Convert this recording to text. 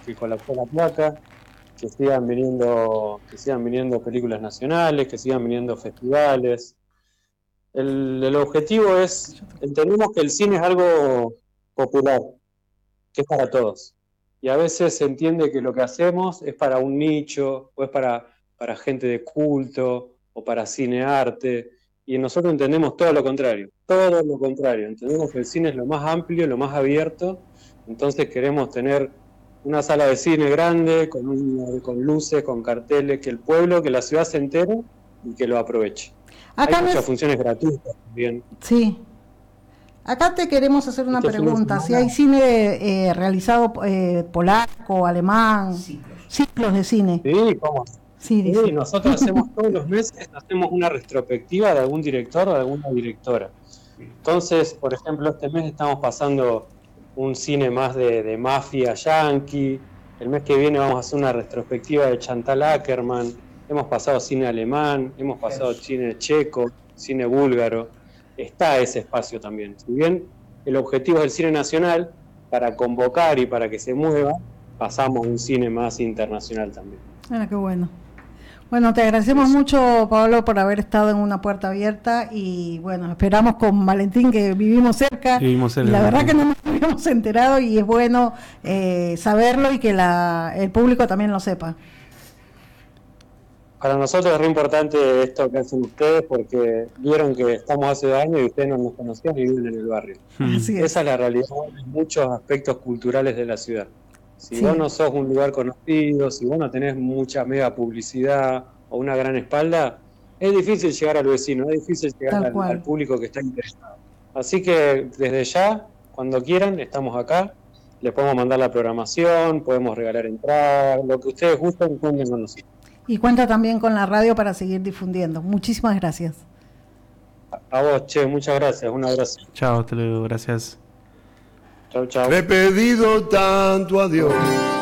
que colapsó la placa, que sigan viniendo películas nacionales, que sigan viniendo festivales. El objetivo es, entendemos que el cine es algo popular, que es para todos. Y a veces se entiende que lo que hacemos es para un nicho, o es para gente de culto, o para cinearte. Y nosotros entendemos todo lo contrario, todo lo contrario. Entendemos que el cine es lo más amplio, lo más abierto. Entonces queremos tener una sala de cine grande, con luces, con carteles, que el pueblo, que la ciudad se entere y que lo aproveche. Hay Acá muchas funciones gratuitas también. sí. Acá te queremos hacer una Este fin de pregunta. Si hay semana, cine realizado polaco, alemán, ciclos de cine. sí, ¿cómo? Sí, Sí, dice. nosotros hacemos todos los meses, hacemos una retrospectiva de algún director o de alguna directora. Entonces, por ejemplo, este mes estamos pasando un cine más de mafia yankee. El mes que viene vamos a hacer una retrospectiva de Chantal Akerman. Hemos pasado cine alemán, hemos pasado cine checo, cine búlgaro. Está ese espacio también. Si bien el objetivo es el cine nacional, para convocar y para que se mueva, pasamos un cine más internacional también. Bueno, qué bueno. Bueno, te agradecemos Eso. mucho, Pablo, por haber estado en Una Puerta Abierta y bueno, esperamos con Valentín que vivimos cerca Vivimos y en la verdad que Valentín. no nos habíamos enterado y es bueno saberlo y que el público también lo sepa. Para nosotros es re importante esto que hacen ustedes porque vieron que estamos hace 2 años y ustedes no nos conocían y viven en el barrio. Así Esa es. es la realidad en muchos aspectos culturales de la ciudad. Si vos Sí, no sos un lugar conocido, si vos no tenés mucha mega publicidad o una gran espalda, es difícil llegar al vecino, es difícil llegar tal al cual. público que está interesado. Así que desde ya, cuando quieran, estamos acá. Les podemos mandar la programación, podemos regalar entradas, lo que ustedes gusten, cuenten con nosotros. Y cuenta también con la radio para seguir difundiendo. Muchísimas gracias. A vos, che, muchas gracias. Un abrazo. Chao, hasta luego, gracias. Chau, chau. Le he pedido tanto a Dios